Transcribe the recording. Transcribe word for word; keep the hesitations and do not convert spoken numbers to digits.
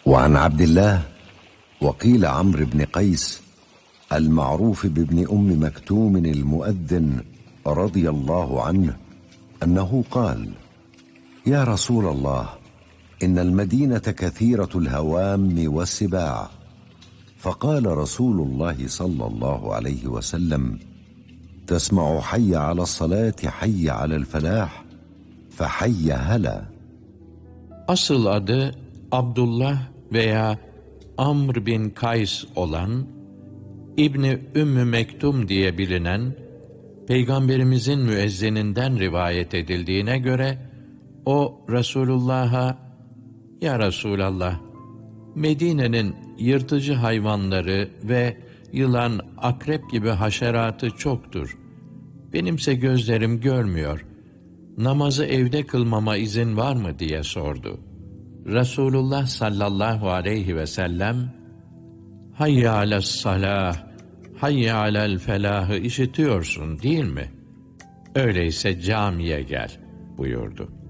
وعن عبد الله وقيل عمرو بن قيس المعروف بابن أم مكتوم المؤذن رضي الله عنه أنه قال: يا رسول الله، إن المدينة كثيرة الهوام والسباع. فقال رسول الله صلى الله عليه وسلم: تسمع حي على الصلاة حي على الفلاح فحي هلا. Asıl adı Abdullah veya Amr bin Kays olan, İbni Ümmü Mektum diye bilinen, Peygamberimizin müezzininden rivayet edildiğine göre, o Resulullah'a, "Ya Resulallah, Medine'nin yırtıcı hayvanları ve yılan, akrep gibi haşeratı çoktur. Benimse gözlerim görmüyor. Namazı evde kılmama izin var mı?" diye sordu. Resulullah sallallahu aleyhi ve sellem, "Hayye ale's-salah, hayye alel felahı işitiyorsun değil mi? Öyleyse camiye gel," buyurdu.